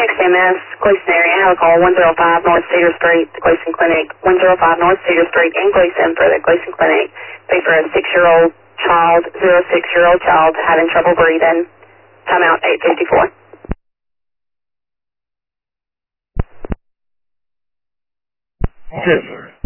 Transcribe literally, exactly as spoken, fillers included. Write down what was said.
six M S, Gleason area, have a call one oh five North Cedar Street, the Gleason Clinic, one oh five North Cedar Street in Gleason for the Gleason Clinic. Be for a six-year-old child, zero six-year-old child having trouble breathing. Timeout eight fifty-four. Okay, sir.